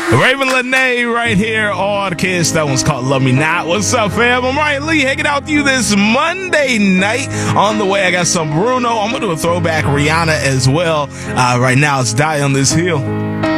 Raven Lene right here on Kiss. That one's called Love Me Not. What's up, fam? I'm Ryan Lee hanging out with you this Monday night. On the way, I got some Bruno. I'm going to do a throwback Rihanna as well. Right now, it's Die on This Hill.